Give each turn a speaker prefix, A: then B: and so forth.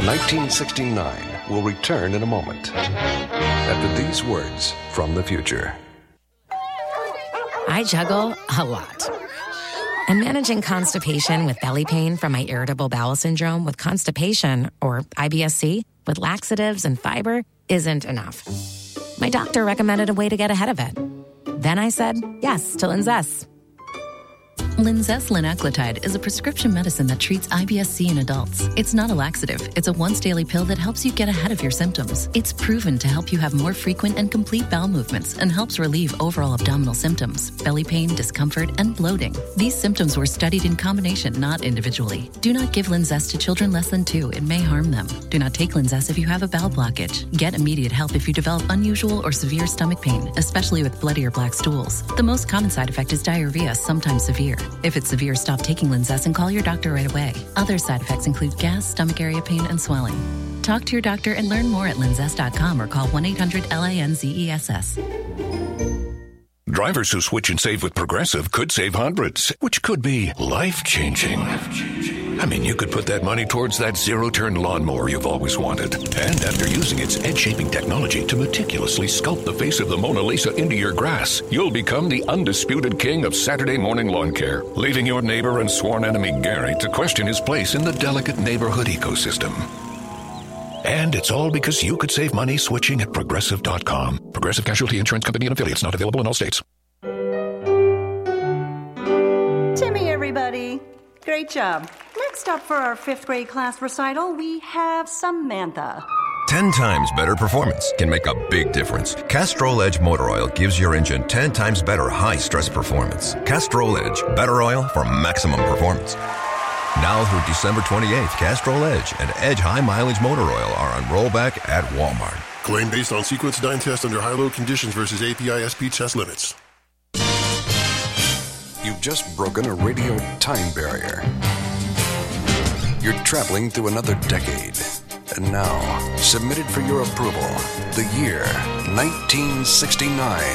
A: 1969 will return in a moment after these words from the future.
B: I juggle a lot. And managing constipation with belly pain from my irritable bowel syndrome with Constipation, or IBS-C, with laxatives and fiber isn't enough. My doctor recommended a way to get ahead of it. Then I said yes to Linzess.
C: Linzess linaclotide is a prescription medicine that treats IBS-C in adults. It's not a laxative. It's a once-daily pill that helps you get ahead of your symptoms. It's proven to help you have more frequent and complete bowel movements and helps relieve overall abdominal symptoms, belly pain, discomfort, and bloating. These symptoms were studied in combination, not individually. Do not give Linzess to children less than 2. It may harm them. Do not take Linzess if you have a bowel blockage. Get immediate help if you develop unusual or severe stomach pain, especially with bloody or black stools. The most common side effect is diarrhea, sometimes severe. If it's severe, stop taking Linzess and call your doctor right away. Other side effects include gas, stomach area pain, and swelling. Talk to your doctor and learn more at linzess.com or call 1-800-LINZESS.
D: Drivers who switch and save with Progressive could save hundreds, which could be life-changing. I mean, you could put that money towards that zero-turn lawnmower you've always wanted. And after using its edge-shaping technology to meticulously sculpt the face of the Mona Lisa into your grass, you'll become the undisputed king of Saturday morning lawn care, leaving your neighbor and sworn enemy Gary to question his place in the delicate neighborhood ecosystem. And it's all because you could save money switching at Progressive.com. Progressive Casualty Insurance Company and affiliates, not available in all states.
E: Timmy, everybody. Great job. Next up for our 5th grade class recital, we have Samantha.
F: 10 times better performance can make a big difference. Castrol Edge Motor Oil gives your engine 10 times better high-stress performance. Castrol Edge, better oil for maximum performance. Now through December 28th, Castrol Edge and Edge High Mileage Motor Oil are on rollback at Walmart.
G: Claim based on sequence 9 test under high-load conditions versus API-SP test limits.
A: You've just broken a radio time barrier. You're traveling through another decade. And now, submitted for your approval, the year 1969.